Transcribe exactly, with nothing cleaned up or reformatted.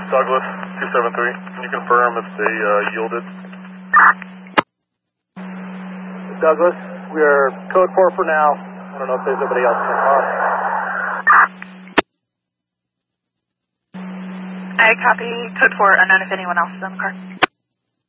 Douglas, two seven three. Can you confirm if they uh, yielded? Douglas, we are code four for now. I don't know if there's anybody else in the car. I copy code four, unknown if anyone else is in the car.